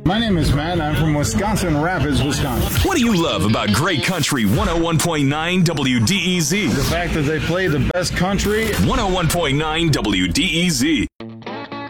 My name is Matt. I'm from Wisconsin Rapids, Wisconsin. What do you love about Great Country 101.9 WDEZ? The fact that they play the best country. 101.9 WDEZ.